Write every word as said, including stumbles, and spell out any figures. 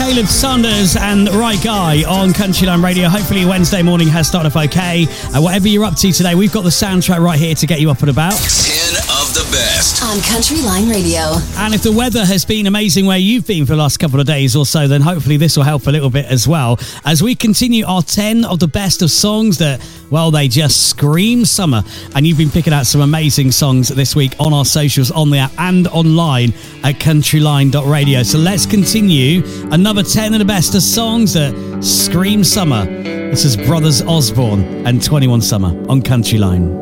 Caleb Sanders and Right Guy on Countryline Radio. Hopefully Wednesday morning has started off okay. Uh, whatever you're up to today, we've got the soundtrack right here to get you up and about. ten of the best on Countryline Radio. And if the weather has been amazing where you've been for the last couple of days or so, then hopefully this will help a little bit as well. As we continue our ten of the best of songs that, well, they just scream summer. And you've been picking out some amazing songs this week on our socials, on the app and online at countryline dot radio. So let's continue another ten of the best of songs that scream summer. This is Brothers Osborne and twenty-one Summer on Countryline.